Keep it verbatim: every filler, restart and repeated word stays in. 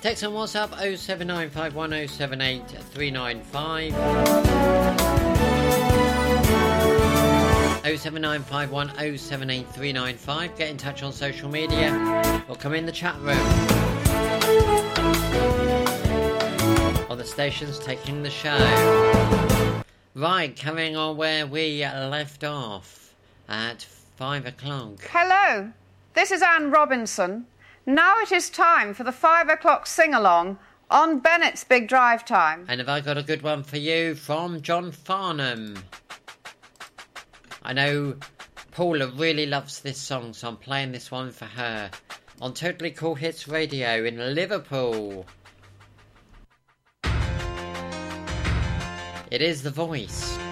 Text on WhatsApp oh seven nine five one oh seven eight three nine five. oh seven nine five one oh seven eight three nine five. Get in touch on social media or come in the chat room. Or the station's taking the show. Right, carrying on where we left off at five o'clock. Hello, this is Anne Robinson. Now it is time for the five o'clock sing-along on Bennett's Big Drive Time. And have I got a good one for you from John Farnham? I know Paula really loves this song, so I'm playing this one for her on Totally Cool Hits Radio in Liverpool. It is The Voice.